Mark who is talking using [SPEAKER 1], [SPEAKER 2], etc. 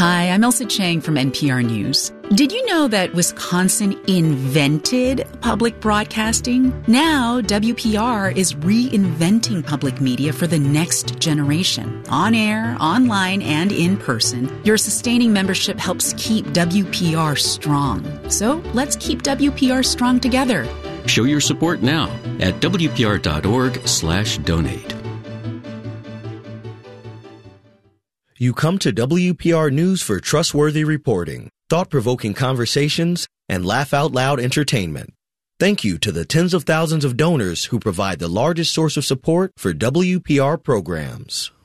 [SPEAKER 1] Hi, I'm Elsa Chang from NPR News. Did you know that Wisconsin invented public broadcasting? Now, WPR is reinventing public media for the next generation. On air, online, and in person, your sustaining membership helps keep WPR strong. So let's keep WPR strong together.
[SPEAKER 2] Show your support now at WPR.org/donate.
[SPEAKER 3] You come to WPR News for trustworthy reporting, thought-provoking conversations, and laugh-out-loud entertainment. Thank you to the tens of thousands of donors who provide the largest source of support for WPR programs.